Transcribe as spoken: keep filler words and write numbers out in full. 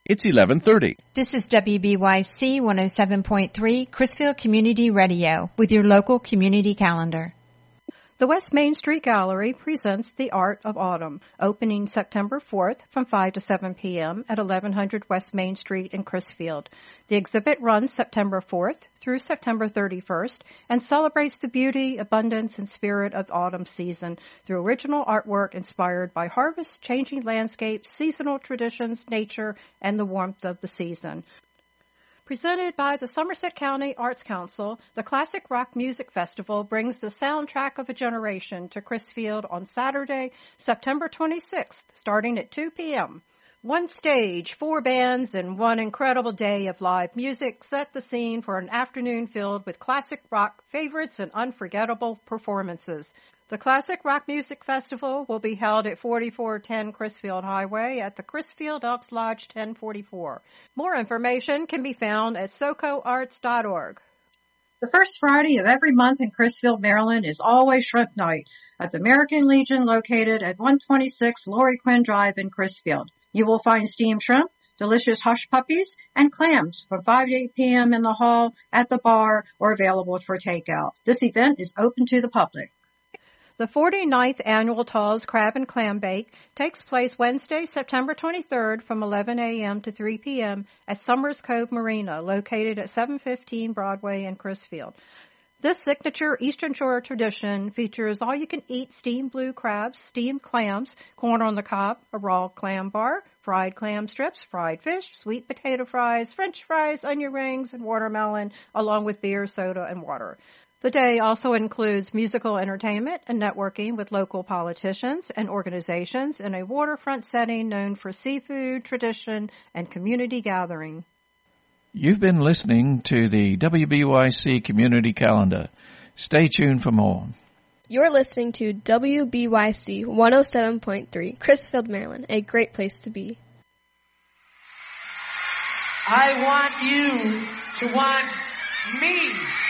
It's eleven thirty. This is W B Y C one oh seven point three, Crisfield Community Radio, with your local community calendar. The West Main Street Gallery presents The Art of Autumn, opening September fourth from five to seven p.m. at eleven hundred West Main Street in Crisfield. The exhibit runs September fourth through September thirty-first and celebrates the beauty, abundance, and spirit of the autumn season through original artwork inspired by harvest, changing landscapes, seasonal traditions, nature, and the warmth of the season. Presented by the Somerset County Arts Council, the Classic Rock Music Festival brings the soundtrack of a generation to Crisfield on Saturday, September twenty-sixth, starting at two p.m. One stage, four bands, and one incredible day of live music set the scene for an afternoon filled with classic rock favorites and unforgettable performances. The Classic Rock Music Festival will be held at forty-four ten Crisfield Highway at the Crisfield Elks Lodge ten forty-four. More information can be found at soco arts dot org. The first Friday of every month in Crisfield, Maryland is always Shrimp Night at the American Legion located at one twenty-six Lori Quinn Drive in Crisfield. You will find steamed shrimp, delicious hush puppies, and clams from five to eight p.m. in the hall, at the bar, or available for takeout. This event is open to the public. The forty-ninth Annual Tall's Crab and Clam Bake takes place Wednesday, September twenty-third from eleven a.m. to three p.m. at Summers Cove Marina, located at seven fifteen Broadway in Crisfield. This signature Eastern Shore tradition features all-you-can-eat steamed blue crabs, steamed clams, corn on the cob, a raw clam bar, fried clam strips, fried fish, sweet potato fries, French fries, onion rings, and watermelon, along with beer, soda, and water. The day also includes musical entertainment and networking with local politicians and organizations in a waterfront setting known for seafood, tradition, and community gathering. You've been listening to the W B Y C Community Calendar. Stay tuned for more. You're listening to W B Y C one oh seven point three, Crisfield, Maryland, a great place to be. I want you to want me.